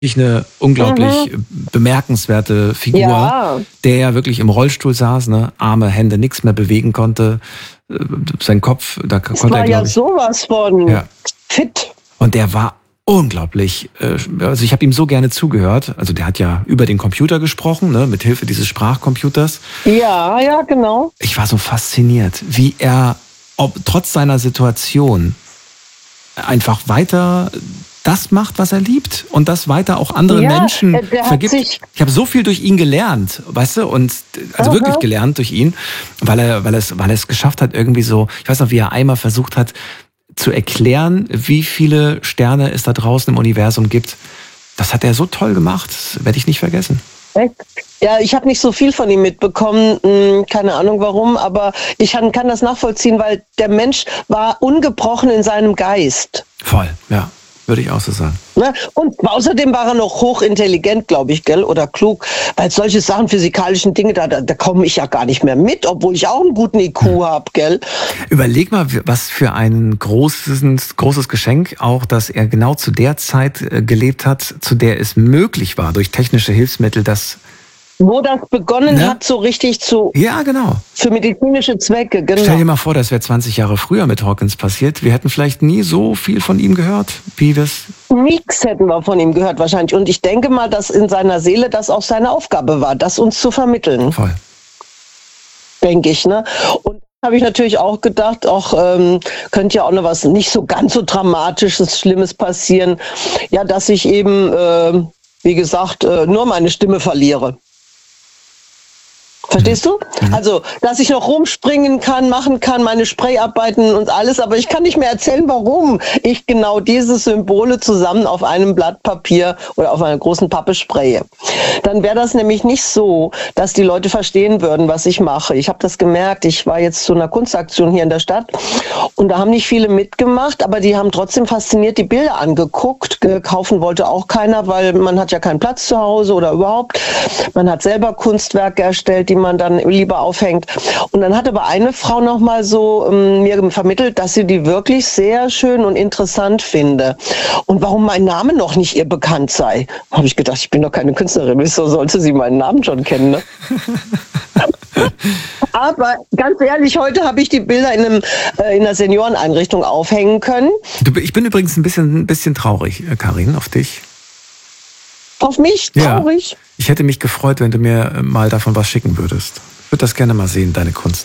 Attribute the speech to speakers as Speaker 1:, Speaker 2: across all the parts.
Speaker 1: Eine unglaublich bemerkenswerte Figur, der ja wirklich im Rollstuhl saß, ne? Arme, Hände, nichts mehr bewegen konnte. Sein Kopf, da konnte er,
Speaker 2: war ja sowas von fit.
Speaker 1: Und der war unglaublich, also ich habe ihm so gerne zugehört. Also der hat ja über den Computer gesprochen, ne? Mit Hilfe dieses Sprachcomputers.
Speaker 2: Ja, genau.
Speaker 1: Ich war so fasziniert, wie er, trotz seiner Situation, einfach weiter das macht, was er liebt und das weiter auch anderen Menschen vergibt. Ich habe so viel durch ihn gelernt, weißt du, und also wirklich gelernt durch ihn, weil er es geschafft hat, irgendwie so, ich weiß noch, wie er einmal versucht hat zu erklären, wie viele Sterne es da draußen im Universum gibt. Das hat er so toll gemacht, das werde ich nicht vergessen.
Speaker 2: Ja, ich habe nicht so viel von ihm mitbekommen, keine Ahnung warum, aber ich kann das nachvollziehen, weil der Mensch war ungebrochen in seinem Geist.
Speaker 1: Voll, ja. Würde ich auch so sagen.
Speaker 2: Und außerdem war er noch hochintelligent, glaube ich, gell, oder klug, weil solche Sachen, physikalischen Dinge, da komme ich ja gar nicht mehr mit, obwohl ich auch einen guten IQ habe, gell.
Speaker 1: Überleg mal, was für ein großes Geschenk auch, dass er genau zu der Zeit gelebt hat, zu der es möglich war, durch technische Hilfsmittel,
Speaker 2: wo das begonnen hat, so richtig zu...
Speaker 1: Ja, genau.
Speaker 2: Für medizinische Zwecke, genau.
Speaker 1: Stell dir mal vor, das wäre 20 Jahre früher mit Hawkins passiert. Wir hätten vielleicht nie so viel von ihm gehört, wie das...
Speaker 2: Nichts hätten wir von ihm gehört wahrscheinlich. Und ich denke mal, dass in seiner Seele das auch seine Aufgabe war, das uns zu vermitteln.
Speaker 1: Voll.
Speaker 2: Denke ich, ne? Und habe ich natürlich auch gedacht, könnte ja auch noch was nicht so ganz so Dramatisches, Schlimmes passieren. Ja, dass ich eben, wie gesagt, nur meine Stimme verliere. Verstehst du? Also, dass ich noch rumspringen kann, machen kann, meine Sprayarbeiten und alles, aber ich kann nicht mehr erzählen, warum ich genau diese Symbole zusammen auf einem Blatt Papier oder auf einer großen Pappe spraye. Dann wäre das nämlich nicht so, dass die Leute verstehen würden, was ich mache. Ich habe das gemerkt, ich war jetzt zu einer Kunstaktion hier in der Stadt und da haben nicht viele mitgemacht, aber die haben trotzdem fasziniert die Bilder angeguckt. Kaufen wollte auch keiner, weil man hat ja keinen Platz zu Hause oder überhaupt. Man hat selber Kunstwerke erstellt, die man dann lieber aufhängt. Und dann hat aber eine Frau noch mal so mir vermittelt, dass sie die wirklich sehr schön und interessant finde. Und warum mein Name noch nicht ihr bekannt sei. Habe ich gedacht, ich bin doch keine Künstlerin, wieso sollte sie meinen Namen schon kennen, ne? Aber ganz ehrlich, heute habe ich die Bilder in einer Senioreneinrichtung aufhängen können.
Speaker 1: Ich bin übrigens ein bisschen traurig, Karin, auf dich.
Speaker 2: Auf mich? Traurig?
Speaker 1: Ja. Ich hätte mich gefreut, wenn du mir mal davon was schicken würdest. Ich würde das gerne mal sehen, deine Kunst.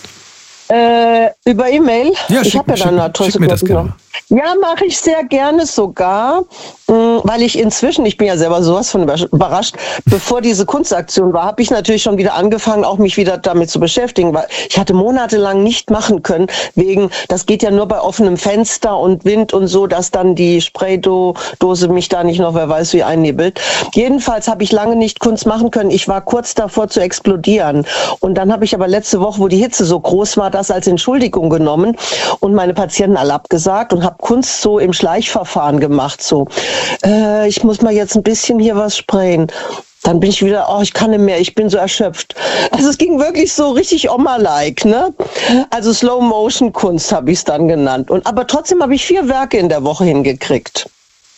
Speaker 2: Über E-Mail?
Speaker 1: Ja,
Speaker 2: ich habe ja dann eine
Speaker 1: schick mir das gerne.
Speaker 2: Ja, mache ich sehr gerne sogar, weil ich bin ja selber sowas von überrascht, bevor diese Kunstaktion war, habe ich natürlich schon wieder angefangen, auch mich wieder damit zu beschäftigen, weil ich hatte monatelang nicht machen können, das geht ja nur bei offenem Fenster und Wind und so, dass dann die Spraydose mich da nicht noch, wer weiß wie, einnebelt. Jedenfalls habe ich lange nicht Kunst machen können. Ich war kurz davor zu explodieren. Und dann habe ich aber letzte Woche, wo die Hitze so groß war, das als Entschuldigung genommen und meine Patienten alle abgesagt und habe Kunst so im Schleichverfahren gemacht, so. Ich muss mal jetzt ein bisschen hier was sprayen. Dann bin ich wieder, ich kann nicht mehr, ich bin so erschöpft. Also es ging wirklich so richtig Oma-like, ne? Also Slow-Motion-Kunst habe ich es dann genannt. Aber trotzdem habe ich 4 Werke in der Woche hingekriegt.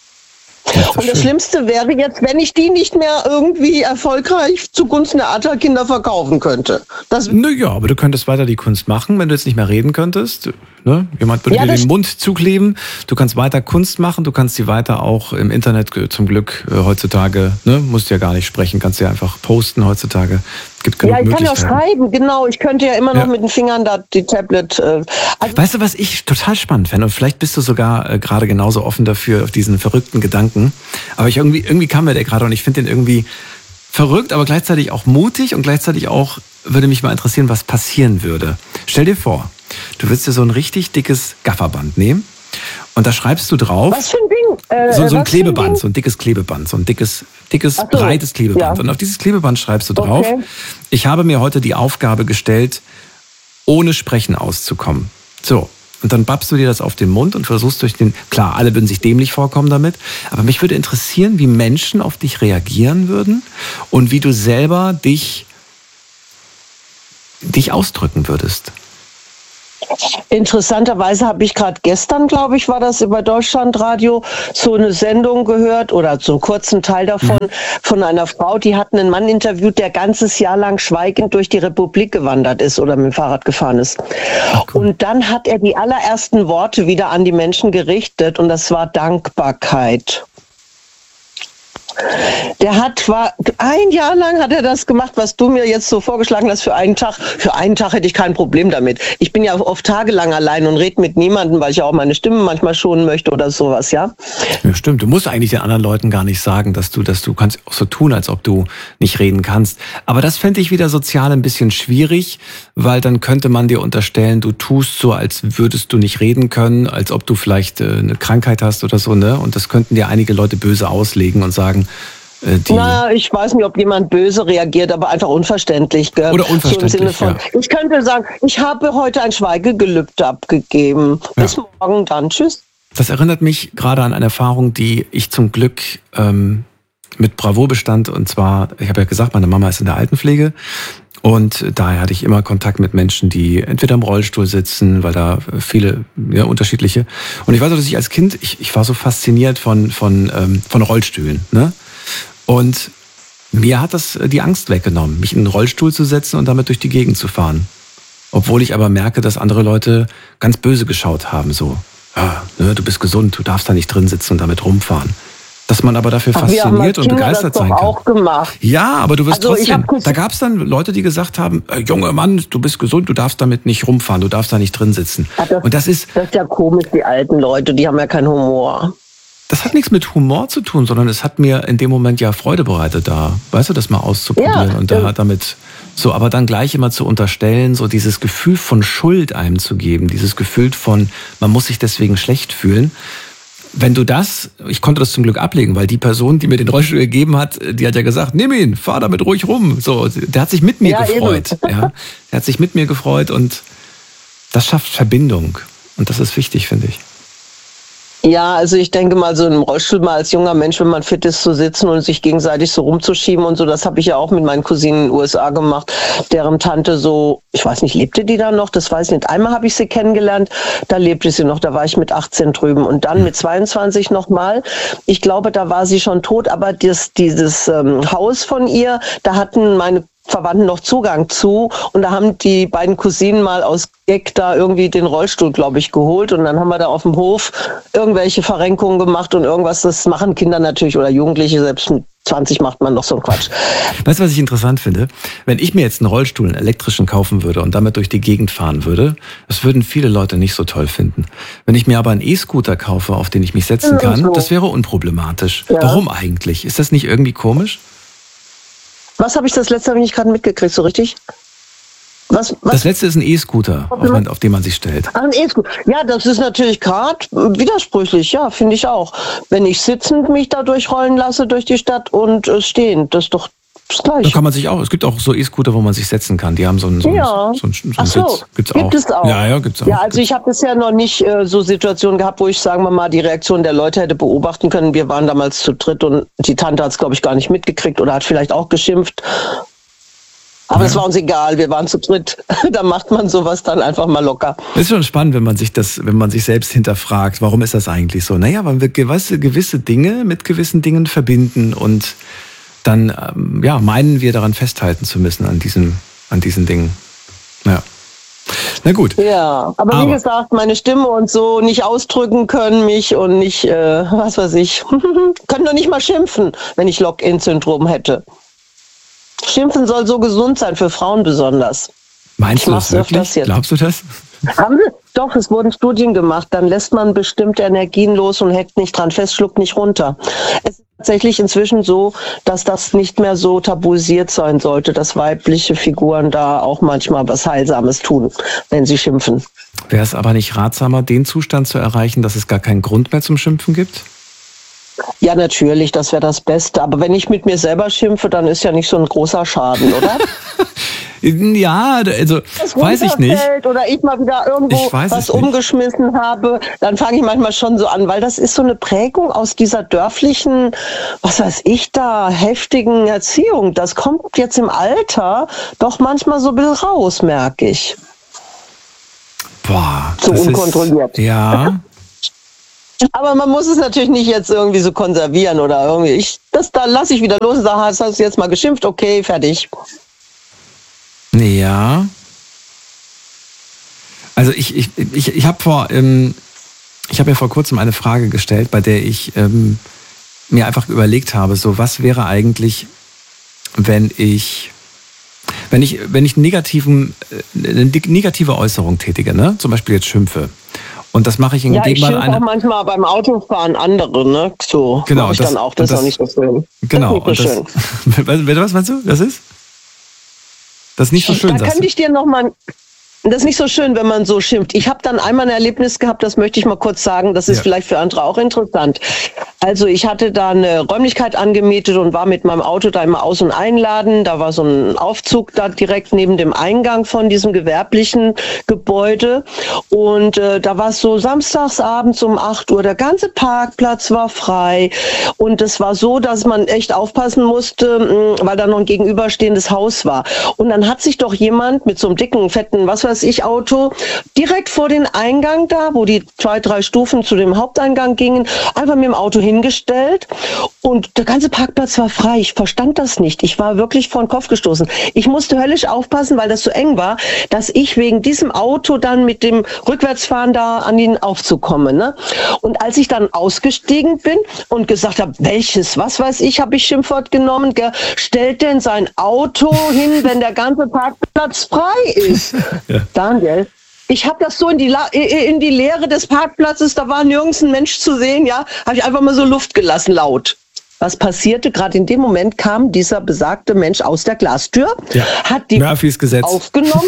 Speaker 2: Und das Schlimmste wäre jetzt, wenn ich die nicht mehr irgendwie erfolgreich zugunsten der Adlerkinder verkaufen könnte.
Speaker 1: Naja, aber du könntest weiter die Kunst machen, wenn du jetzt nicht mehr reden könntest. Ne? Jemand würde dir den Mund zukleben. Du kannst weiter Kunst machen, du kannst sie weiter auch im Internet zum Glück heutzutage, ne? Musst ja gar nicht sprechen, kannst ja einfach posten heutzutage. Gibt genug Möglichkeiten. Ja, ich kann ja schreiben,
Speaker 2: genau. Ich könnte ja immer noch mit den Fingern da die Tablet...
Speaker 1: Weißt du, was ich total spannend fände? Und vielleicht bist du sogar gerade genauso offen dafür, auf diesen verrückten Gedanken. Aber irgendwie kam mir der gerade und ich finde den irgendwie verrückt, aber gleichzeitig auch mutig und gleichzeitig auch würde mich mal interessieren, was passieren würde. Stell dir vor, du würdest dir so ein richtig dickes Gafferband nehmen und da schreibst du drauf...
Speaker 2: Was für ein Ding?
Speaker 1: So ein Klebeband, so ein dickes Klebeband, so ein dickes, breites Klebeband. Ja. Und auf dieses Klebeband schreibst du drauf, ich habe mir heute die Aufgabe gestellt, ohne Sprechen auszukommen. So, und dann babst du dir das auf den Mund und versuchst klar, alle würden sich dämlich vorkommen damit, aber mich würde interessieren, wie Menschen auf dich reagieren würden und wie du selber dich ausdrücken würdest.
Speaker 2: Interessanterweise habe ich gerade gestern, glaube ich, war das über Deutschlandradio, so eine Sendung gehört oder so einen kurzen Teil davon von einer Frau, die hat einen Mann interviewt, der ganzes Jahr lang schweigend durch die Republik gewandert ist oder mit dem Fahrrad gefahren ist. Und dann hat er die allerersten Worte wieder an die Menschen gerichtet und das war Dankbarkeit. War ein Jahr lang hat er das gemacht, was du mir jetzt so vorgeschlagen hast für einen Tag. Für einen Tag hätte ich kein Problem damit. Ich bin ja oft tagelang allein und rede mit niemandem, weil ich auch meine Stimme manchmal schonen möchte oder sowas, ja?
Speaker 1: Ja, stimmt. Du musst eigentlich den anderen Leuten gar nicht sagen, dass du kannst auch so tun, als ob du nicht reden kannst. Aber das fände ich wieder sozial ein bisschen schwierig, weil dann könnte man dir unterstellen, du tust so, als würdest du nicht reden können, als ob du vielleicht eine Krankheit hast oder so, ne? Und das könnten dir einige Leute böse auslegen und sagen,
Speaker 2: naja, ich weiß nicht, ob jemand böse reagiert, aber einfach unverständlich. Gell?
Speaker 1: Oder unverständlich, so im Sinne von,
Speaker 2: ja. Ich könnte sagen, ich habe heute ein Schweigegelübde abgegeben. Ja. Bis morgen dann. Tschüss.
Speaker 1: Das erinnert mich gerade an eine Erfahrung, die ich zum Glück mit Bravour bestand. Und zwar, ich habe ja gesagt, meine Mama ist in der Altenpflege. Und daher hatte ich immer Kontakt mit Menschen, die entweder im Rollstuhl sitzen, weil da viele unterschiedliche. Und ich weiß auch, dass ich als Kind, ich war so fasziniert von Rollstühlen, ne? Und mir hat das die Angst weggenommen, mich in einen Rollstuhl zu setzen und damit durch die Gegend zu fahren. Obwohl ich aber merke, dass andere Leute ganz böse geschaut haben, so, du bist gesund, du darfst da nicht drin sitzen und damit rumfahren. Dass man aber dafür fasziniert und begeistert sein kann.
Speaker 2: Auch gemacht.
Speaker 1: Ja, aber du wirst trotzdem, da gab es dann Leute, die gesagt haben, junger Mann, du bist gesund, du darfst damit nicht rumfahren, du darfst da nicht drin sitzen. Und das ist
Speaker 2: ja komisch, die alten Leute, die haben ja keinen Humor.
Speaker 1: Das hat nichts mit Humor zu tun, sondern es hat mir in dem Moment ja Freude bereitet, da, weißt du, das mal auszuprobieren und da damit so, aber dann gleich immer zu unterstellen, so dieses Gefühl von Schuld einem zu geben, dieses Gefühl von, man muss sich deswegen schlecht fühlen. Wenn du ich konnte das zum Glück ablegen, weil die Person, die mir den Rollstuhl gegeben hat, die hat ja gesagt, nimm ihn, fahr damit ruhig rum. So, der hat sich mit mir gefreut. Ja, der hat sich mit mir gefreut und das schafft Verbindung. Und das ist wichtig, finde ich.
Speaker 2: Ja, also ich denke mal, so im Rollstuhl mal als junger Mensch, wenn man fit ist, zu sitzen und sich gegenseitig so rumzuschieben und so, das habe ich ja auch mit meinen Cousinen in den USA gemacht, deren Tante so, ich weiß nicht, lebte die da noch? Das weiß ich nicht. Einmal habe ich sie kennengelernt, da lebte sie noch, da war ich mit 18 drüben und dann mit 22 nochmal. Ich glaube, da war sie schon tot, aber dieses Haus von ihr, da hatten meine Verwandten noch Zugang zu und da haben die beiden Cousinen mal aus Gag da irgendwie den Rollstuhl, glaube ich, geholt und dann haben wir da auf dem Hof irgendwelche Verrenkungen gemacht und irgendwas, das machen Kinder natürlich oder Jugendliche, selbst mit 20 macht man noch so einen Quatsch.
Speaker 1: Weißt du, was ich interessant finde? Wenn ich mir jetzt einen Rollstuhl, einen elektrischen kaufen würde und damit durch die Gegend fahren würde, das würden viele Leute nicht so toll finden. Wenn ich mir aber einen E-Scooter kaufe, auf den ich mich setzen kann, das wäre unproblematisch. Ja. Warum eigentlich? Ist das nicht irgendwie komisch?
Speaker 2: Was habe ich das letzte nicht gerade mitgekriegt, so richtig? Was?
Speaker 1: Das letzte ist ein E-Scooter, auf den man sich stellt.
Speaker 2: Ein E-Scooter. Ja, das ist natürlich gerade widersprüchlich, ja, finde ich auch. Wenn ich sitzend mich da durchrollen lasse durch die Stadt und stehend, das ist doch das Gleiche.
Speaker 1: Da kann man sich auch, es gibt auch so E-Scooter, wo man sich setzen kann. Die haben so einen Sitz.
Speaker 2: Gibt es auch.
Speaker 1: Ja, gibt's auch.
Speaker 2: Ja, also ich habe bisher noch nicht so Situationen gehabt, wo ich, sagen wir mal, die Reaktion der Leute hätte beobachten können. Wir waren damals zu dritt und die Tante hat es, glaube ich, gar nicht mitgekriegt oder hat vielleicht auch geschimpft. Aber es war uns egal, wir waren zu dritt. Da macht man sowas dann einfach mal locker.
Speaker 1: Das ist schon spannend, wenn man sich selbst hinterfragt, warum ist das eigentlich so? Naja, weil wir gewisse Dinge mit gewissen Dingen verbinden und dann meinen wir daran festhalten zu müssen an diesen Dingen. Ja. Na gut.
Speaker 2: Ja, aber wie gesagt, meine Stimme und so nicht ausdrücken können mich und nicht, was weiß ich, können doch nicht mal schimpfen, wenn ich Lock-in-Syndrom hätte. Schimpfen soll so gesund sein, für Frauen besonders.
Speaker 1: Meinst du das wirklich? Glaubst du das?
Speaker 2: Haben sie? Doch, es wurden Studien gemacht. Dann lässt man bestimmte Energien los und hackt nicht dran fest, schluckt nicht runter. Es ist tatsächlich inzwischen so, dass das nicht mehr so tabuisiert sein sollte, dass weibliche Figuren da auch manchmal was Heilsames tun, wenn sie schimpfen.
Speaker 1: Wäre es aber nicht ratsamer, den Zustand zu erreichen, dass es gar keinen Grund mehr zum Schimpfen gibt?
Speaker 2: Ja, natürlich, das wäre das Beste. Aber wenn ich mit mir selber schimpfe, dann ist ja nicht so ein großer Schaden, oder?
Speaker 1: Ja, also weiß ich nicht.
Speaker 2: Oder ich mal wieder irgendwo was umgeschmissen habe, dann fange ich manchmal schon so an, weil das ist so eine Prägung aus dieser dörflichen, was weiß ich da, heftigen Erziehung. Das kommt jetzt im Alter doch manchmal so ein bisschen raus, merke ich.
Speaker 1: Boah,
Speaker 2: so unkontrolliert.
Speaker 1: Ja.
Speaker 2: Aber man muss es natürlich nicht jetzt irgendwie so konservieren oder irgendwie. Da lasse ich wieder los und sage, hast du jetzt mal geschimpft? Okay, fertig.
Speaker 1: Ja. Also ich habe ja vor kurzem eine Frage gestellt, bei der ich mir einfach überlegt habe, so was wäre eigentlich, wenn ich eine negative Äußerung tätige, ne? Zum Beispiel jetzt schimpfe. Und das mache ich
Speaker 2: ich schimpfe auch manchmal beim Autofahren andere, ne? So
Speaker 1: genau,
Speaker 2: das, dann auch. Das ist auch nicht so schön.
Speaker 1: Genau.
Speaker 2: Das ist nicht so
Speaker 1: schön. Was meinst du? Das ist nicht so schön.
Speaker 2: Da könnte ich dir nochmal... Das ist nicht so schön, wenn man so schimpft. Ich habe dann einmal ein Erlebnis gehabt, das möchte ich mal kurz sagen, das ist vielleicht für andere auch interessant. Also ich hatte da eine Räumlichkeit angemietet und war mit meinem Auto da immer aus- und einladen. Da war so ein Aufzug da direkt neben dem Eingang von diesem gewerblichen Gebäude. Und da war es so samstags abends um 8 Uhr. Der ganze Parkplatz war frei. Und es war so, dass man echt aufpassen musste, weil da noch ein gegenüberstehendes Haus war. Und dann hat sich doch jemand mit so einem dicken, fetten, Auto direkt vor den Eingang da, wo die 2-3 Stufen zu dem Haupteingang gingen, einfach mit dem Auto hingestellt und der ganze Parkplatz war frei. Ich verstand das nicht. Ich war wirklich vor den Kopf gestoßen. Ich musste höllisch aufpassen, weil das so eng war, dass ich wegen diesem Auto dann mit dem Rückwärtsfahren da an ihn aufzukommen. Ne? Und als ich dann ausgestiegen bin und gesagt habe, was weiß ich, habe ich Schimpfwort genommen, stellt denn sein Auto hin, wenn der ganze Parkplatz frei ist? Ja. Daniel, ich habe das so in die Leere des Parkplatzes, da war nirgends ein Mensch zu sehen, ja, habe ich einfach mal so Luft gelassen, laut. Was passierte? Gerade in dem Moment kam dieser besagte Mensch aus der Glastür, hat die
Speaker 1: Murphys Gesetz
Speaker 2: aufgenommen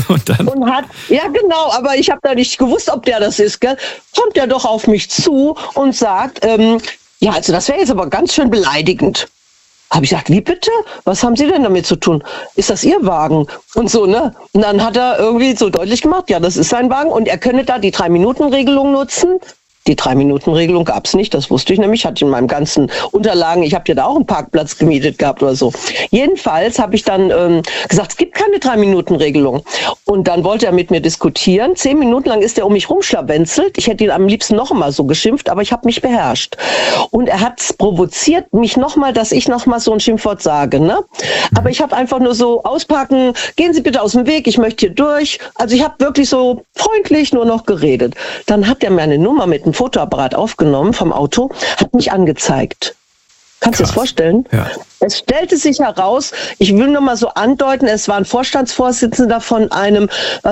Speaker 2: und hat, ja genau, aber ich habe da nicht gewusst, ob der das ist, gell? Kommt der doch auf mich zu und sagt, also das wäre jetzt aber ganz schön beleidigend. Habe ich gesagt, wie bitte? Was haben Sie denn damit zu tun? Ist das Ihr Wagen? Und so, ne? Und dann hat er irgendwie so deutlich gemacht, ja, das ist sein Wagen und er könne da die 3-Minuten-Regelung nutzen. Die 3-Minuten-Regelung gab es nicht, das wusste ich nämlich, hatte in meinem ganzen Unterlagen, ich habe ja da auch einen Parkplatz gemietet gehabt oder so. Jedenfalls habe ich dann gesagt, es gibt keine 3-Minuten-Regelung. Und dann wollte er mit mir diskutieren. 10 Minuten lang ist er um mich rumschlawenzelt. Ich hätte ihn am liebsten noch einmal so geschimpft, aber ich habe mich beherrscht. Und er hat es provoziert, mich nochmal, dass ich nochmal so ein Schimpfwort sage. Ne? Aber ich habe einfach nur so auspacken, gehen Sie bitte aus dem Weg, ich möchte hier durch. Also ich habe wirklich so freundlich nur noch geredet. Dann hat er mir eine Nummer mit einem Fotoapparat aufgenommen vom Auto, hat mich angezeigt. Kannst du dir das vorstellen? Ja. Es stellte sich heraus, ich will nur mal so andeuten, es war ein Vorstandsvorsitzender von einem,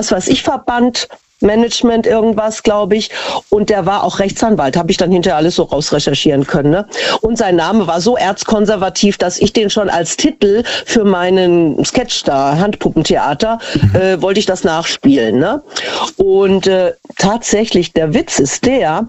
Speaker 2: Verband, Management irgendwas, glaube ich. Und der war auch Rechtsanwalt, habe ich dann hinterher alles so rausrecherchieren können. Ne? Und sein Name war so erzkonservativ, dass ich den schon als Titel für meinen Sketch da, Handpuppentheater, wollte ich das nachspielen. Ne? Und tatsächlich, der Witz ist der,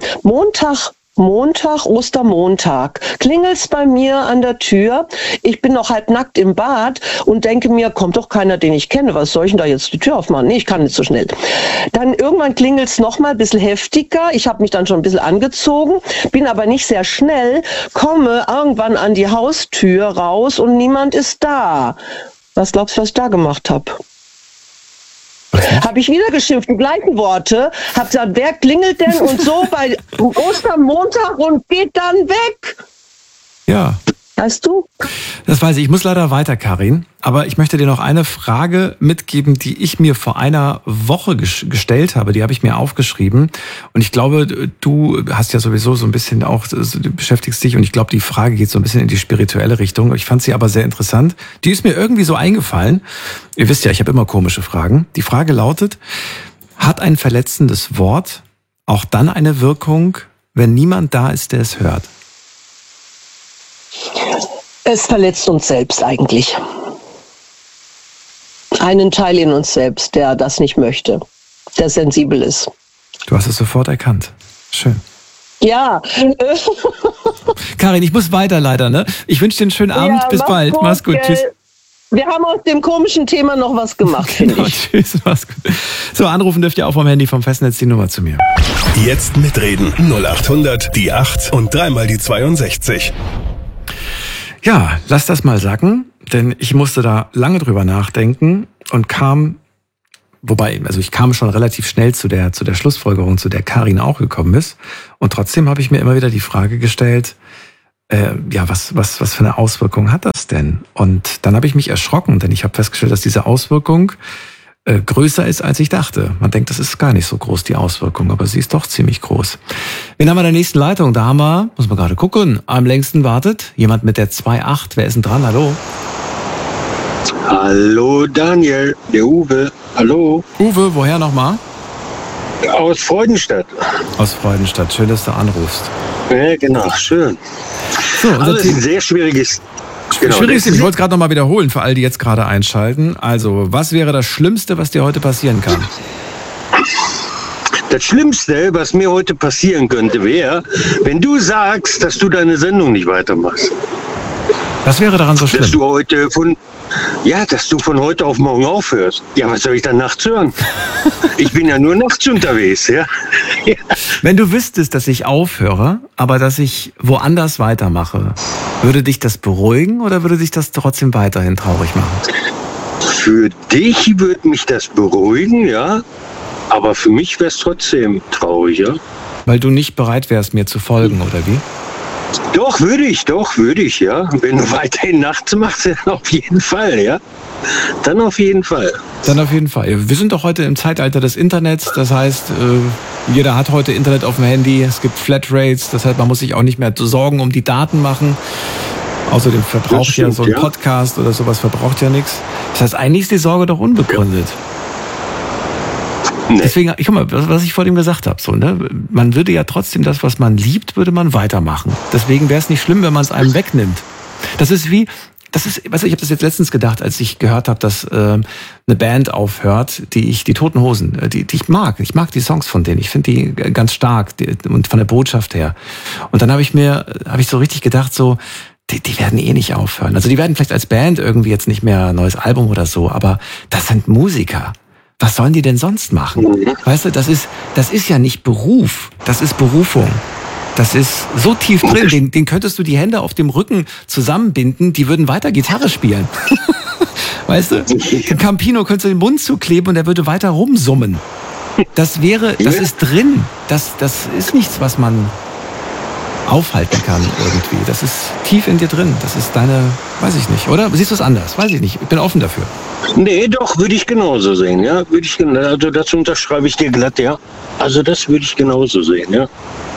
Speaker 2: Ostermontag, klingelt's bei mir an der Tür. Ich bin noch halb nackt im Bad und denke mir, kommt doch keiner, den ich kenne. Was soll ich denn da jetzt die Tür aufmachen? Nee, ich kann nicht so schnell. Dann irgendwann klingelt's noch mal ein bisschen heftiger. Ich habe mich dann schon ein bisschen angezogen, bin aber nicht sehr schnell, komme irgendwann an die Haustür raus und niemand ist da. Was glaubst du, was ich da gemacht habe? Habe ich wieder geschimpft, die gleichen Worte, habe gesagt, wer klingelt denn und so bei Ostermontag und geht dann weg?
Speaker 1: Ja.
Speaker 2: Weißt du?
Speaker 1: Das weiß ich. Ich muss leider weiter, Karin. Aber ich möchte dir noch eine Frage mitgeben, die ich mir vor einer Woche gestellt habe. Die habe ich mir aufgeschrieben. Und ich glaube, du hast ja sowieso so ein bisschen auch, du beschäftigst dich. Und ich glaube, die Frage geht so ein bisschen in die spirituelle Richtung. Ich fand sie aber sehr interessant. Die ist mir irgendwie so eingefallen. Ihr wisst ja, ich habe immer komische Fragen. Die Frage lautet, hat ein verletzendes Wort auch dann eine Wirkung, wenn niemand da ist, der es hört?
Speaker 2: Es verletzt uns selbst eigentlich. Einen Teil in uns selbst, der das nicht möchte, der sensibel ist.
Speaker 1: Du hast es sofort erkannt. Schön.
Speaker 2: Ja.
Speaker 1: Karin, ich muss weiter leider, ne? Ich wünsche dir einen schönen Abend. Bis bald. Mach's gut. Tschüss.
Speaker 2: Wir haben aus dem komischen Thema noch was gemacht, finde ich.
Speaker 1: Tschüss, mach's gut. So, anrufen dürft ihr auch vom Handy vom Festnetz die Nummer zu mir.
Speaker 3: Jetzt mitreden. 0800 die 8 und dreimal die 62.
Speaker 1: Ja, lass das mal sacken, denn ich musste da lange drüber nachdenken und kam wobei, also ich kam schon relativ schnell zu der Schlussfolgerung, zu der Karin auch gekommen ist. Und trotzdem habe ich mir immer wieder die Frage gestellt, was für eine Auswirkung hat das denn? Und dann habe ich mich erschrocken, denn ich habe festgestellt, dass diese Auswirkung größer ist, als ich dachte. Man denkt, das ist gar nicht so groß, die Auswirkung, aber sie ist doch ziemlich groß. Wen haben wir in der nächsten Leitung? Da haben wir, muss man gerade gucken, am längsten wartet jemand mit der 2.8. Wer ist denn dran? Hallo?
Speaker 4: Hallo Daniel, der Uwe. Hallo.
Speaker 1: Uwe, woher nochmal?
Speaker 4: Aus Freudenstadt.
Speaker 1: Aus Freudenstadt. Schön, dass du anrufst.
Speaker 4: Ja, genau, schön.
Speaker 1: So,
Speaker 4: also das ist ein sehr schwieriges...
Speaker 1: Schwieriges Thema. Ich wollte es gerade nochmal wiederholen für alle, die jetzt gerade einschalten. Also, was wäre das Schlimmste, was dir heute passieren kann?
Speaker 4: Das Schlimmste, was mir heute passieren könnte, wäre, wenn du sagst, dass du deine Sendung nicht weitermachst.
Speaker 1: Was wäre daran so schlimm?
Speaker 4: Dass du von heute auf morgen aufhörst. Ja, was soll ich dann nachts hören? Ich bin ja nur nachts unterwegs, ja.
Speaker 1: Wenn du wüsstest, dass ich aufhöre, aber dass ich woanders weitermache, würde dich das beruhigen oder würde dich das trotzdem weiterhin traurig machen?
Speaker 4: Für dich würde mich das beruhigen, ja. Aber für mich wäre es trotzdem traurig, ja.
Speaker 1: Weil du nicht bereit wärst, mir zu folgen, oder wie?
Speaker 4: Doch, würde ich, ja. Wenn du weiterhin nachts machst, dann auf jeden Fall, ja. Dann auf jeden Fall.
Speaker 1: Wir sind doch heute im Zeitalter des Internets, das heißt, jeder hat heute Internet auf dem Handy, es gibt Flatrates, das heißt, man muss sich auch nicht mehr Sorgen um die Daten machen. Außerdem verbraucht ja so ein Podcast oder sowas verbraucht ja nichts. Das heißt, eigentlich ist die Sorge doch unbegründet. Ja. Nee. Deswegen, guck mal, was ich vor dem gesagt habe, so, ne? Man würde ja trotzdem das, was man liebt, würde man weitermachen. Deswegen wäre es nicht schlimm, wenn man es einem wegnimmt. Weißt du, ich habe das jetzt letztens gedacht, als ich gehört habe, dass eine Band aufhört, die Toten Hosen, die ich mag. Ich mag die Songs von denen. Ich finde die ganz stark und von der Botschaft her. Und dann habe ich so richtig gedacht, so, die werden eh nicht aufhören. Also die werden vielleicht als Band irgendwie jetzt nicht mehr ein neues Album oder so, aber das sind Musiker. Was sollen die denn sonst machen? Weißt du, das ist ja nicht Beruf, das ist Berufung. Das ist so tief drin, den könntest du die Hände auf dem Rücken zusammenbinden, die würden weiter Gitarre spielen. Weißt du, Campino könntest du den Mund zukleben und der würde weiter rumsummen. Das ist drin. Das ist nichts, was man aufhalten kann irgendwie. Das ist tief in dir drin. Das ist weiß ich nicht, oder? Siehst du es anders? Weiß ich nicht. Ich bin offen dafür.
Speaker 4: Nee, doch, würde ich genauso sehen, ja. Also das unterschreibe ich dir glatt, ja. Also das würde ich genauso sehen, ja.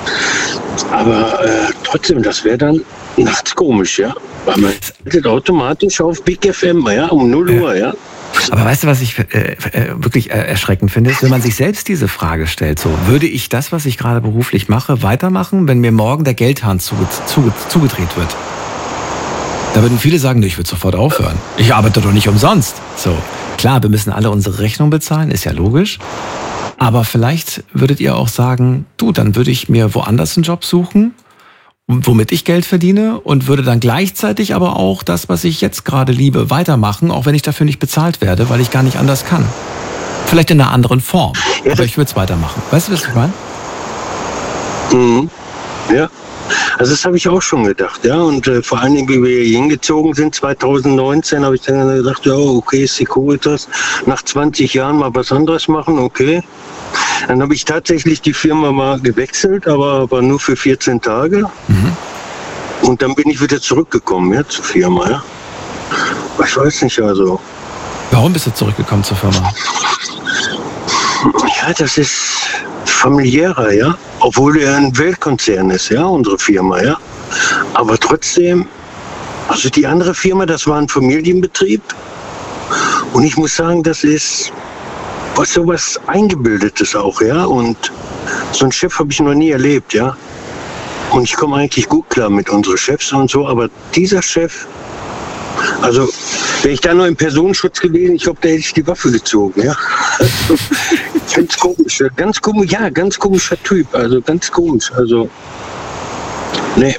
Speaker 4: Aber trotzdem, das wäre dann nachts komisch, ja. Weil man schaltet automatisch auf Big FM, ja, um 0 Uhr, ja.
Speaker 1: Aber weißt du, was ich wirklich erschreckend finde, ist, wenn man sich selbst diese Frage stellt, so, würde ich das, was ich gerade beruflich mache, weitermachen, wenn mir morgen der Geldhahn zugedreht wird? Da würden viele sagen, ich würde sofort aufhören. Ich arbeite doch nicht umsonst. So, klar, wir müssen alle unsere Rechnung bezahlen, ist ja logisch. Aber vielleicht würdet ihr auch sagen, dann würde ich mir woanders einen Job suchen, womit ich Geld verdiene und würde dann gleichzeitig aber auch das, was ich jetzt gerade liebe, weitermachen, auch wenn ich dafür nicht bezahlt werde, weil ich gar nicht anders kann. Vielleicht in einer anderen Form, aber ich würde es weitermachen. Weißt du, was ich meine?
Speaker 4: Mhm. Ja. Also das habe ich auch schon gedacht, ja. Und vor allen Dingen, wie wir hier hingezogen sind, 2019, habe ich dann gedacht, ja, okay, Securitas, nach 20 Jahren mal was anderes machen, okay. Dann habe ich tatsächlich die Firma mal gewechselt, aber nur für 14 Tage. Mhm. Und dann bin ich wieder zurückgekommen, ja, zur Firma, ja. Ich weiß nicht, also.
Speaker 1: Warum bist du zurückgekommen zur Firma?
Speaker 4: Ja, das ist familiärer, ja. Obwohl er ein Weltkonzern ist, ja, unsere Firma, ja. Aber trotzdem, also die andere Firma, das war ein Familienbetrieb. Und ich muss sagen, das ist sowas Eingebildetes auch, ja. Und so einen Chef habe ich noch nie erlebt, ja. Und ich komme eigentlich gut klar mit unseren Chefs und so, aber dieser Chef, also wäre ich da noch im Personenschutz gewesen, ich glaube, da hätte ich die Waffe gezogen, ja. Also, ganz komischer Typ, also ganz komisch, also nee.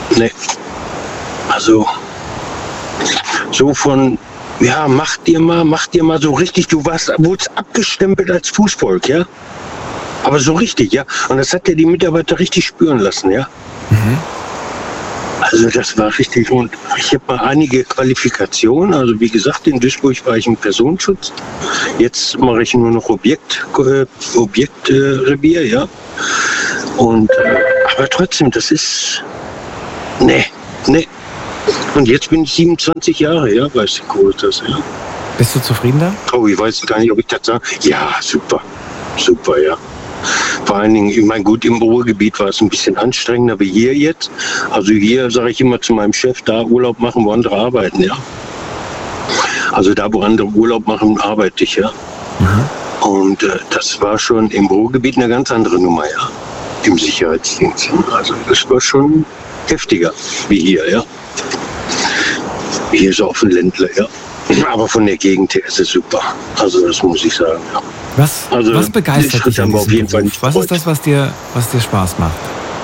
Speaker 4: Also so von, ja, mach dir mal so richtig, wurdest abgestempelt als Fußvolk, ja. Aber so richtig, ja. Und das hat ja die Mitarbeiter richtig spüren lassen, ja. Mhm. Also das war richtig. Und ich habe mal einige Qualifikationen. Also wie gesagt, in Duisburg war ich im Personenschutz. Jetzt mache ich nur noch Objektrevier, ja. Und aber trotzdem, das ist nee. Und jetzt bin ich 27 Jahre, ja, weißt du, cool das, ja.
Speaker 1: Bist du zufrieden da?
Speaker 4: Oh, ich weiß gar nicht, ob ich das sage. Ja, super, ja. Vor allen Dingen, ich meine, gut, im Ruhrgebiet war es ein bisschen anstrengender wie hier jetzt. Also hier sage ich immer zu meinem Chef, da Urlaub machen, wo andere arbeiten, ja. Also da, wo andere Urlaub machen, arbeite ich, ja. Und das war schon im Ruhrgebiet eine ganz andere Nummer, ja. Im Sicherheitsdienst. Also das war schon heftiger wie hier, ja. Hier ist auf dem Ländler, ja. Aber von der Gegend her ist es super. Also das muss ich sagen, ja.
Speaker 1: Was begeistert dich an diesem Beruf? Was ist das, was dir Spaß macht?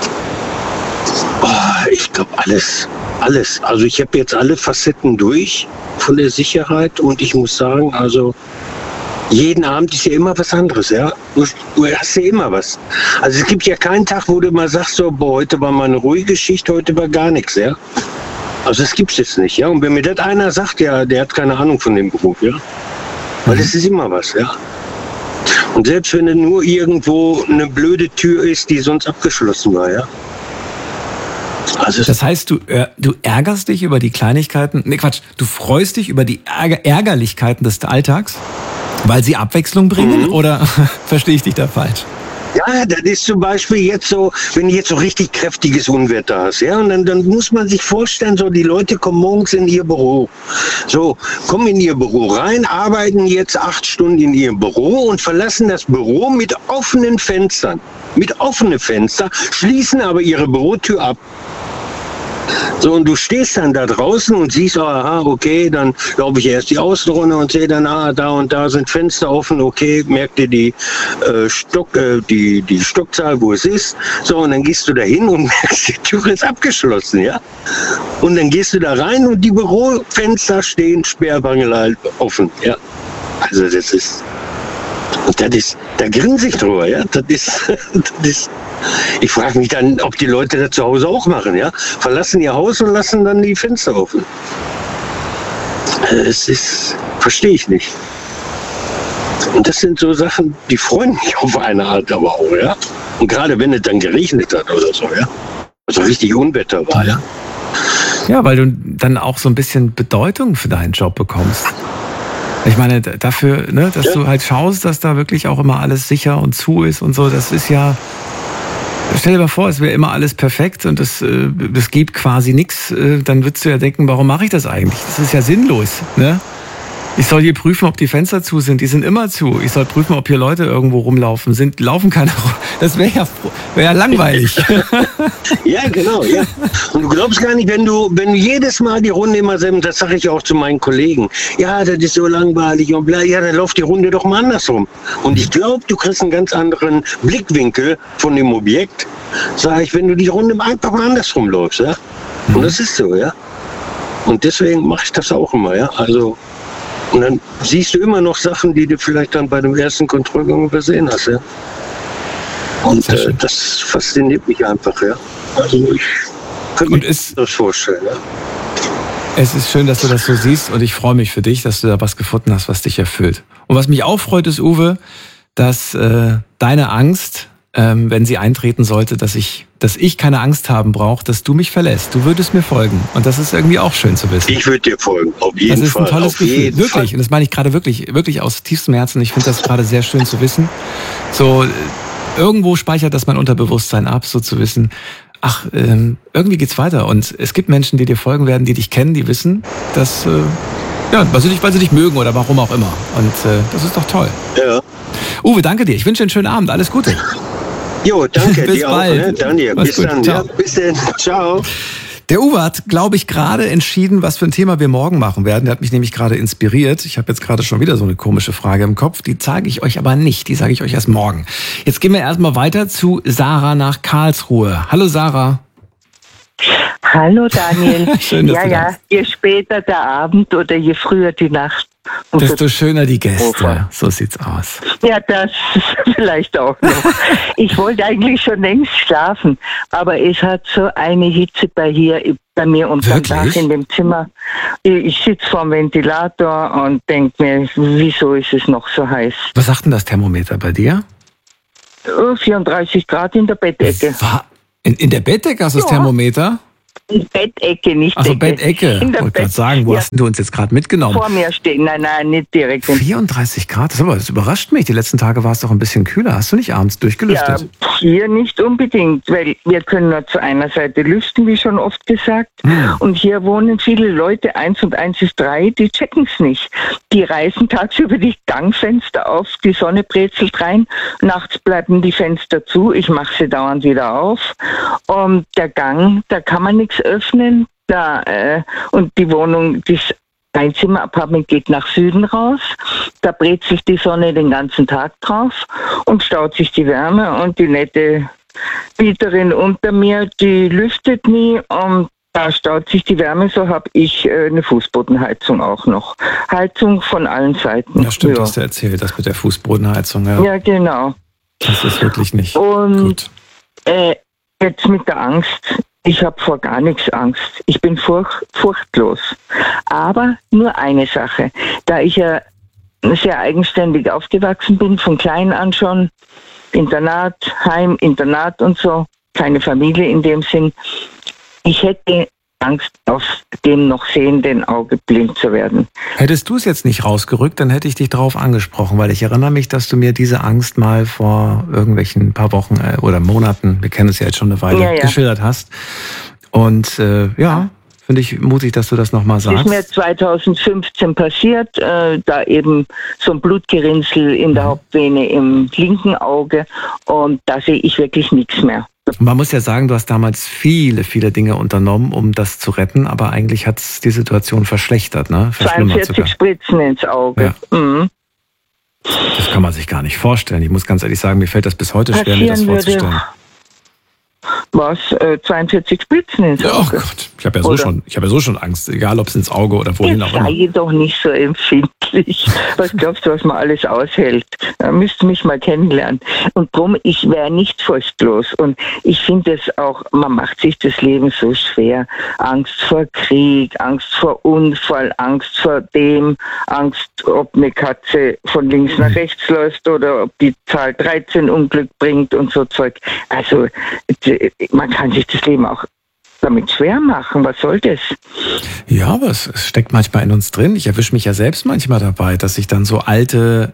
Speaker 4: Ich glaube alles. Also ich habe jetzt alle Facetten durch von der Sicherheit und ich muss sagen, also jeden Abend ist ja immer was anderes, ja. Du hast ja immer was. Also es gibt ja keinen Tag, wo du mal sagst, so, boah, heute war mal eine ruhige Geschichte, heute war gar nichts, ja. Also das gibt's jetzt nicht, ja. Und wenn mir das einer sagt, ja, der hat keine Ahnung von dem Beruf, ja. Weil es ist immer was, ja. Und selbst wenn es nur irgendwo eine blöde Tür ist, die sonst abgeschlossen war, ja. Also
Speaker 1: das heißt, du ärgerst dich über die Kleinigkeiten, du freust dich über die Ärgerlichkeiten des Alltags, weil sie Abwechslung bringen, oder verstehe ich dich da falsch?
Speaker 4: Ja, das ist zum Beispiel jetzt so, wenn du jetzt so richtig kräftiges Unwetter hast, ja, und dann muss man sich vorstellen, so die Leute kommen morgens in ihr Büro, so, kommen in ihr Büro rein, arbeiten jetzt 8 Stunden in ihrem Büro und verlassen das Büro mit offenen Fenstern, schließen aber ihre Bürotür ab. So, und du stehst dann da draußen und siehst, aha, okay, dann laufe ich erst die Außenrunde und sehe dann, da und da sind Fenster offen, okay, merk dir die Stockzahl, wo es ist. So, und dann gehst du da hin und merkst, die Tür ist abgeschlossen, ja. Und dann gehst du da rein und die Bürofenster stehen sperrangelhalb offen, ja. Also das ist, und das ist, da grinse ich drüber, ja. Das ist, ich frage mich dann, ob die Leute das zu Hause auch machen, ja. Verlassen ihr Haus und lassen dann die Fenster offen. Verstehe ich nicht. Und das sind so Sachen, die freuen mich auf eine Art aber auch, ja. Und gerade wenn es dann geregnet hat oder so, ja. Also richtig Unwetter war, ja.
Speaker 1: Ja, weil du dann auch so ein bisschen Bedeutung für deinen Job bekommst. Ich meine, dafür, ne, dass du halt schaust, dass da wirklich auch immer alles sicher und zu ist und so, das ist ja... Stell dir mal vor, es wäre immer alles perfekt und es gibt quasi nichts, dann würdest du ja denken, warum mache ich das eigentlich? Das ist ja sinnlos, ne? Ich soll hier prüfen, ob die Fenster zu sind. Die sind immer zu. Ich soll prüfen, ob hier Leute irgendwo rumlaufen. Laufen keine. Das wäre ja langweilig.
Speaker 4: Ja, genau, ja. Und du glaubst gar nicht, wenn du jedes Mal die Runde immer selber, das sage ich auch zu meinen Kollegen, ja, das ist so langweilig und bla, ja, dann läuft die Runde doch mal andersrum. Und ich glaube, du kriegst einen ganz anderen Blickwinkel von dem Objekt, sage ich, wenn du die Runde einfach mal andersrum läufst, ja. Und das ist so, ja. Und deswegen mache ich das auch immer, ja. Also, und dann siehst du immer noch Sachen, die du vielleicht dann bei dem ersten Kontrollgang übersehen hast, ja. Und das fasziniert mich einfach, ja. Also ich könnte mir das vorstellen, ja.
Speaker 1: Es ist schön, dass du das so siehst und ich freue mich für dich, dass du da was gefunden hast, was dich erfüllt. Und was mich auch freut, ist, Uwe, dass deine Angst, wenn sie eintreten sollte, dass ich keine Angst haben brauche, dass du mich verlässt. Du würdest mir folgen. Und das ist irgendwie auch schön zu wissen.
Speaker 4: Ich würde dir folgen, auf jeden Fall.
Speaker 1: Das ist ein tolles Gefühl, wirklich. Und das meine ich gerade wirklich aus tiefstem Herzen. Ich finde das gerade sehr schön zu wissen. So, irgendwo speichert das mein Unterbewusstsein ab, so zu wissen, ach, irgendwie geht's weiter. Und es gibt Menschen, die dir folgen werden, die dich kennen, die wissen, dass, weil sie dich mögen oder warum auch immer. Und das ist doch toll.
Speaker 4: Ja.
Speaker 1: Uwe, danke dir. Ich wünsche einen schönen Abend. Alles Gute.
Speaker 4: Jo, danke.
Speaker 1: Bis
Speaker 4: dir
Speaker 1: bald.
Speaker 4: auch. Ne? Danke. Bis dann. Ja, bis dann. Ciao.
Speaker 1: Der Uwe hat, glaube ich, gerade entschieden, was für ein Thema wir morgen machen werden. Der hat mich nämlich gerade inspiriert. Ich habe jetzt gerade schon wieder so eine komische Frage im Kopf. Die zeige ich euch aber nicht. Die sage ich euch erst morgen. Jetzt gehen wir erstmal weiter zu Sarah nach Karlsruhe. Hallo Sarah.
Speaker 5: Hallo Daniel.
Speaker 1: Schön, dass du da bist.
Speaker 5: Je später der Abend oder je früher die Nacht,
Speaker 1: Desto schöner die Gäste. So sieht's aus.
Speaker 5: Ja, das vielleicht auch noch. Ich wollte eigentlich schon längst schlafen, aber es hat so eine Hitze bei mir unterm Dach in dem Zimmer. Ich sitze vorm Ventilator und denke mir, wieso ist es noch so heiß?
Speaker 1: Was sagt denn das Thermometer bei dir?
Speaker 5: 34 Grad in der Bettecke.
Speaker 1: In der Bettecke hast du das Thermometer?
Speaker 5: In Bettecke, nicht
Speaker 1: Ach so, Bettecke. Ich wollte gerade sagen, wo hast du uns jetzt gerade mitgenommen?
Speaker 5: Vor mir stehen. Nein, nicht direkt.
Speaker 1: 34 Grad? Das überrascht mich. Die letzten Tage war es doch ein bisschen kühler. Hast du nicht abends durchgelüftet?
Speaker 5: Ja, hier nicht unbedingt, weil wir können nur zu einer Seite lüften, wie schon oft gesagt. Und hier wohnen viele Leute, 1 und 1 ist 3, die checken es nicht. Die reißen tagsüber die Gangfenster auf, die Sonne brezelt rein, nachts bleiben die Fenster zu, ich mache sie dauernd wieder auf. Und der Gang, da kann man nichts öffnen, und die Wohnung, das Einzimmer-Apartment geht nach Süden raus, da brezelt die Sonne den ganzen Tag drauf und staut sich die Wärme und die nette Mieterin unter mir, die lüftet nie und da staut sich die Wärme, so habe ich eine Fußbodenheizung auch noch. Heizung von allen Seiten.
Speaker 1: Ja, stimmt, hast du erzählt, das mit der Fußbodenheizung.
Speaker 5: Ja, genau.
Speaker 1: Das ist wirklich nicht
Speaker 5: gut.
Speaker 1: Und
Speaker 5: jetzt mit der Angst. Ich habe vor gar nichts Angst. Ich bin furchtlos. Aber nur eine Sache. Da ich ja sehr eigenständig aufgewachsen bin, von klein an schon, Internat, Heim, Internat und so, keine Familie in dem Sinn. Ich hätte Angst, auf dem noch sehenden Auge blind zu werden.
Speaker 1: Hättest du es jetzt nicht rausgerückt, dann hätte ich dich darauf angesprochen, weil ich erinnere mich, dass du mir diese Angst mal vor irgendwelchen paar Wochen oder Monaten, wir kennen es ja jetzt schon eine Weile, geschildert hast. Und finde ich mutig, dass du das nochmal sagst.
Speaker 5: Das ist mir 2015 passiert, da eben so ein Blutgerinnsel in der Hauptvene im linken Auge und da sehe ich wirklich nichts mehr.
Speaker 1: Man muss ja sagen, du hast damals viele, viele Dinge unternommen, um das zu retten, aber eigentlich hat es die Situation verschlechtert, ne?
Speaker 5: 42 Spritzen ins Auge.
Speaker 1: Ja. Das kann man sich gar nicht vorstellen. Ich muss ganz ehrlich sagen, mir fällt das bis heute schwer, mir das vorzustellen.
Speaker 5: Was? 42 Spritzen ins Auge?
Speaker 1: Oh Gott, ich habe ja so schon Angst, egal ob es ins Auge oder wohin auch immer.
Speaker 5: Sei doch nicht so empfindlich. Was glaubst du, was man alles aushält? Da müsst ihr mich mal kennenlernen. Und drum, ich wäre nicht furchtlos. Und ich finde es auch, man macht sich das Leben so schwer. Angst vor Krieg, Angst vor Unfall, Angst vor dem, Angst, ob eine Katze von links nach rechts läuft oder ob die Zahl 13 Unglück bringt und so Zeug. Also, man kann sich das Leben auch damit schwer machen. Was soll das?
Speaker 1: Ja, aber es steckt manchmal in uns drin. Ich erwische mich ja selbst manchmal dabei, dass ich dann so alte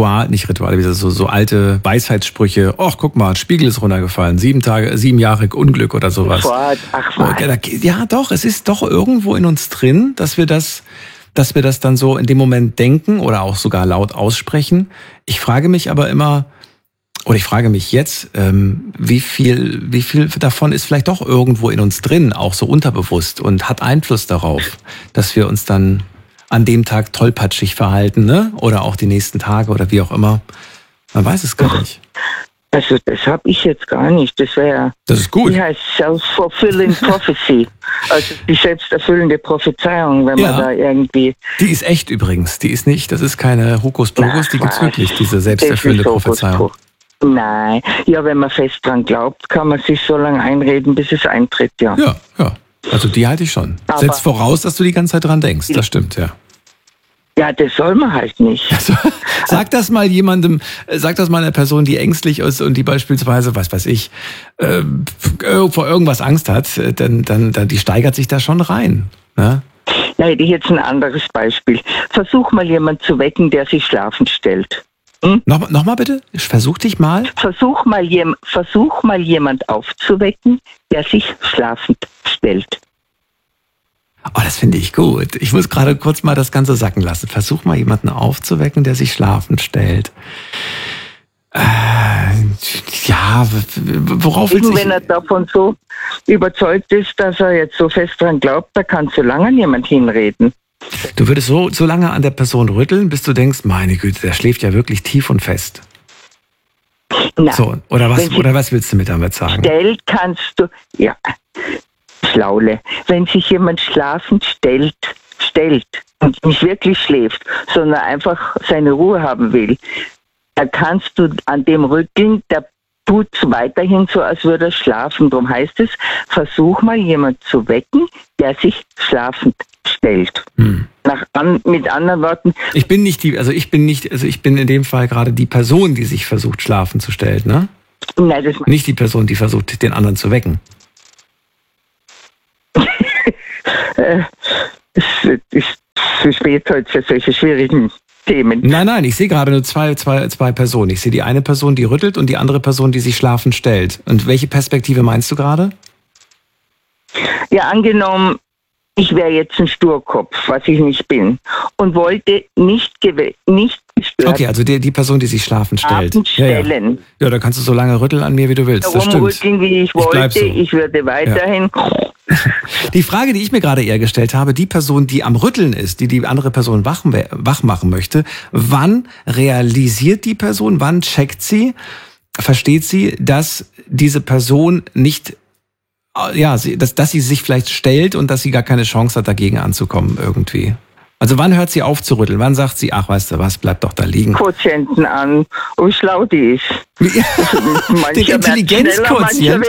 Speaker 1: so alte Weisheitssprüche, guck mal, ein Spiegel ist runtergefallen, 7 Jahre Unglück oder sowas.
Speaker 5: Ach was.
Speaker 1: Ja, doch, es ist doch irgendwo in uns drin, dass wir das dann so in dem Moment denken oder auch sogar laut aussprechen. Ich frage mich aber immer, oder ich frage mich jetzt, wie viel davon ist vielleicht doch irgendwo in uns drin, auch so unterbewusst und hat Einfluss darauf, dass wir uns dann an dem Tag tollpatschig verhalten, ne? Oder auch die nächsten Tage oder wie auch immer. Man weiß es gar nicht.
Speaker 5: Also das habe ich jetzt gar nicht. Das
Speaker 1: ist gut.
Speaker 5: Die heißt Self-Fulfilling Prophecy. Also die selbsterfüllende Prophezeiung, wenn man da irgendwie...
Speaker 1: Die ist echt übrigens. Die ist nicht, das ist keine Hokuspokus, die gibt's wirklich, diese selbsterfüllende Prophezeiung.
Speaker 5: Nein, ja, wenn man fest dran glaubt, kann man sich so lange einreden, bis es eintritt, ja.
Speaker 1: Ja. Also die halte ich schon. Aber setzt voraus, dass du die ganze Zeit dran denkst, das stimmt, ja.
Speaker 5: Ja, das soll man halt nicht.
Speaker 1: Also, sag das mal einer Person, die ängstlich ist und die beispielsweise, was weiß ich, vor irgendwas Angst hat, dann die steigert sich da schon rein, ne?
Speaker 5: Da hätte ich jetzt ein anderes Beispiel. Versuch mal jemanden zu wecken, der sich schlafend stellt.
Speaker 1: Nochmal bitte? Versuch mal
Speaker 5: jemand aufzuwecken, der sich schlafend stellt.
Speaker 1: Oh, das finde ich gut. Ich muss gerade kurz mal das Ganze sacken lassen. Versuch mal jemanden aufzuwecken, der sich schlafend stellt. Worauf willst du?
Speaker 5: Wenn er davon so überzeugt ist, dass er jetzt so fest dran glaubt, da kannst du lange an jemand hinreden.
Speaker 1: Du würdest so lange an der Person rütteln, bis du denkst, meine Güte, der schläft ja wirklich tief und fest.
Speaker 5: Na,
Speaker 1: so, oder was willst du mir damit sagen?
Speaker 5: Stellt kannst du, Schlaule, wenn sich jemand schlafend stellt, stellt und nicht wirklich schläft, sondern einfach seine Ruhe haben will, da kannst du an dem rütteln, der tut weiterhin so, als würde er schlafen. Darum heißt es, versuch mal jemand zu wecken, der sich schlafend stellt. Mit anderen Worten.
Speaker 1: Ich bin in dem Fall gerade die Person, die sich versucht, schlafen zu stellen, ne?
Speaker 5: Nein, das
Speaker 1: nicht die Person, die versucht, den anderen zu wecken.
Speaker 5: Es ist zu spät heute für solche schwierigen Themen.
Speaker 1: Nein, ich sehe gerade nur zwei Personen. Ich sehe die eine Person, die rüttelt und die andere Person, die sich schlafend stellt. Und welche Perspektive meinst du gerade?
Speaker 5: Ja, angenommen, ich wäre jetzt ein Sturkopf, was ich nicht bin, und wollte nicht gestört.
Speaker 1: Okay, also die Person, die sich schlafend stellt.
Speaker 5: Stellen.
Speaker 1: Ja, da kannst du so lange rütteln an mir, wie du willst. Das stimmt.
Speaker 5: Rütteln, wie ich wollte. Ich würde weiterhin. Ja.
Speaker 1: Die Frage, die ich mir gerade eher gestellt habe, die Person, die am Rütteln ist, die andere Person wach machen möchte, wann realisiert die Person, wann checkt sie, versteht sie, dass diese Person nicht, dass sie sich vielleicht stellt und dass sie gar keine Chance hat, dagegen anzukommen irgendwie? Also wann hört sie auf zu rütteln? Wann sagt sie, ach, weißt du was, bleib doch da liegen?
Speaker 5: Quotienten an, wie schlau die ist.
Speaker 1: Den Intelligenzquotient.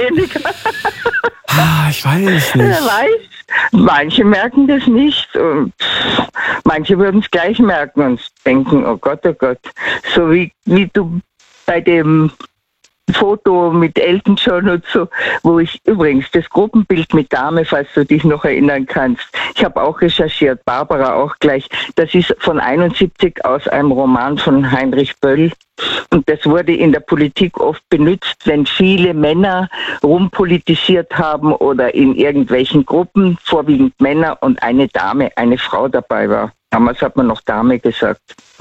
Speaker 1: Ich weiß nicht.
Speaker 5: Manche merken das nicht. Und manche würden es gleich merken und denken, oh Gott. So wie du bei dem Foto mit Elton John und so, wo ich übrigens das Gruppenbild mit Dame, falls du dich noch erinnern kannst, ich habe auch recherchiert, Barbara auch gleich, das ist von 71 aus einem Roman von Heinrich Böll und das wurde in der Politik oft benutzt, wenn viele Männer rumpolitisiert haben oder in irgendwelchen Gruppen, vorwiegend Männer und eine Dame, eine Frau dabei war. Damals hat man noch Dame gesagt.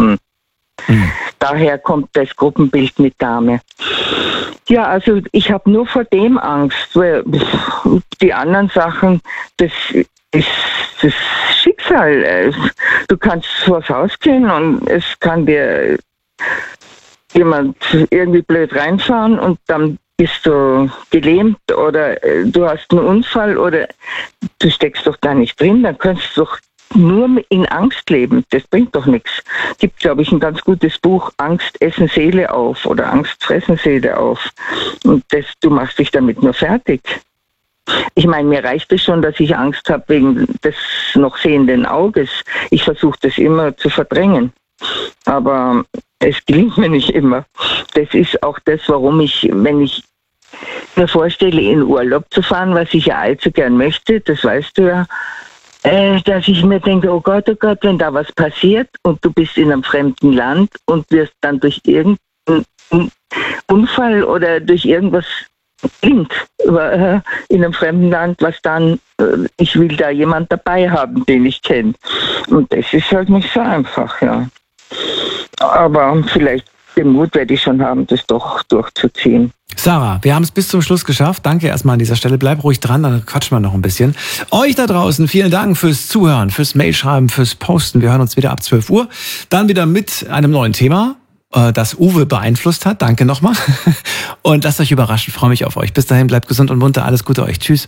Speaker 5: Daher kommt das Gruppenbild mit Dame. Ja, also ich habe nur vor dem Angst, weil die anderen Sachen, das ist das Schicksal. Du kannst vors Haus gehen und es kann dir jemand irgendwie blöd reinfahren und dann bist du gelähmt oder du hast einen Unfall oder du steckst doch da nicht drin, dann kannst du doch nur in Angst leben, das bringt doch nichts. Gibt, glaube ich, ein ganz gutes Buch, Angst essen Seele auf oder Angst fressen Seele auf. Und du machst dich damit nur fertig. Ich meine, mir reicht es schon, dass ich Angst habe wegen des noch sehenden Auges. Ich versuche das immer zu verdrängen. Aber es gelingt mir nicht immer. Das ist auch das, warum ich, wenn ich mir vorstelle, in Urlaub zu fahren, was ich ja allzu gern möchte, das weißt du ja, dass ich mir denke, oh Gott, wenn da was passiert und du bist in einem fremden Land und wirst dann durch irgendeinen Unfall oder durch irgendwas blind in einem fremden Land, was dann, ich will da jemand dabei haben, den ich kenne. Und das ist halt nicht so einfach, ja. Aber vielleicht den Mut werde ich schon haben, das doch durchzuziehen.
Speaker 1: Sarah, wir haben es bis zum Schluss geschafft. Danke erstmal an dieser Stelle. Bleib ruhig dran, dann quatschen wir noch ein bisschen. Euch da draußen, vielen Dank fürs Zuhören, fürs Mailschreiben, fürs Posten. Wir hören uns wieder ab 12 Uhr. Dann wieder mit einem neuen Thema, das Uwe beeinflusst hat. Danke nochmal. Und lasst euch überraschen. Ich freue mich auf euch. Bis dahin, bleibt gesund und munter. Alles Gute euch. Tschüss.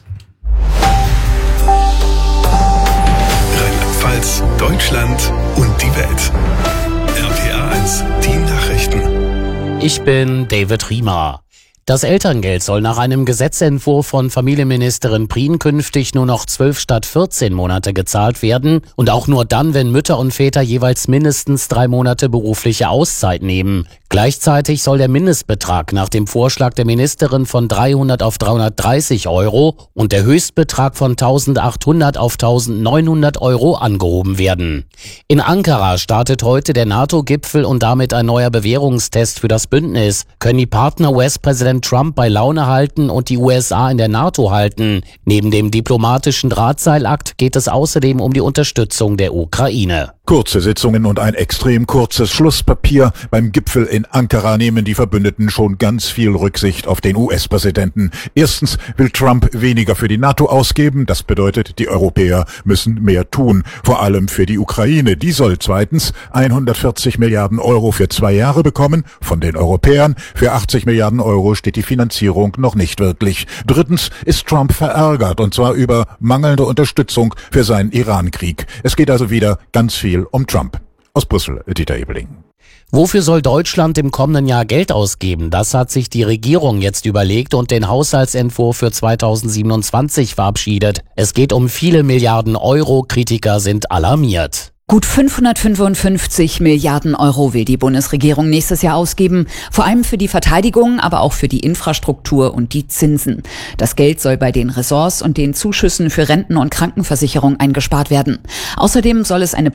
Speaker 3: Rheinland-Pfalz, Deutschland und die Welt. RPA 1, die Nachrichten.
Speaker 6: Ich bin David Riemer. Das Elterngeld soll nach einem Gesetzentwurf von Familienministerin Prien künftig nur noch 12 statt 14 Monate gezahlt werden und auch nur dann, wenn Mütter und Väter jeweils mindestens 3 Monate berufliche Auszeit nehmen. Gleichzeitig soll der Mindestbetrag nach dem Vorschlag der Ministerin von 300 auf 330 Euro und der Höchstbetrag von 1.800 auf 1.900 Euro angehoben werden. In Ankara startet heute der NATO-Gipfel und damit ein neuer Bewährungstest für das Bündnis. Können die Partner US-Präsident Trump bei Laune halten und die USA in der NATO halten? Neben dem diplomatischen Drahtseilakt geht es außerdem um die Unterstützung der Ukraine.
Speaker 7: Kurze Sitzungen und ein extrem kurzes Schlusspapier. Beim Gipfel in Ankara nehmen die Verbündeten schon ganz viel Rücksicht auf den US-Präsidenten. Erstens will Trump weniger für die NATO ausgeben. Das bedeutet, die Europäer müssen mehr tun. Vor allem für die Ukraine. Die soll zweitens 140 Milliarden Euro für 2 Jahre bekommen. Von den Europäern. Für 80 Milliarden Euro steht die Finanzierung noch nicht wirklich. Drittens ist Trump verärgert, und zwar über mangelnde Unterstützung für seinen Iran-Krieg. Es geht also wieder ganz viel um Trump. Aus Brüssel, Dieter Ebeling.
Speaker 6: Wofür soll Deutschland im kommenden Jahr Geld ausgeben? Das hat sich die Regierung jetzt überlegt und den Haushaltsentwurf für 2027 verabschiedet. Es geht um viele Milliarden Euro. Kritiker sind alarmiert.
Speaker 8: Gut 555 Milliarden Euro will die Bundesregierung nächstes Jahr ausgeben, vor allem für die Verteidigung, aber auch für die Infrastruktur und die Zinsen. Das Geld soll bei den Ressorts und den Zuschüssen für Renten- und Krankenversicherung eingespart werden. Außerdem soll es eine